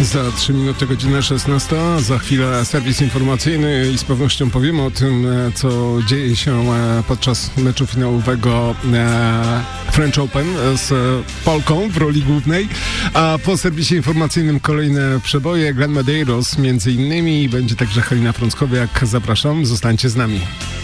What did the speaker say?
Za 3 minuty godzina 16. Za chwilę serwis informacyjny i z pewnością powiemy o tym, co dzieje się podczas meczu finałowego French Open z Polką w roli głównej. A po serwisie informacyjnym kolejne przeboje. Glenn Medeiros między innymi. Będzie także Halina Frąckowiak. Zapraszam, zostańcie z nami.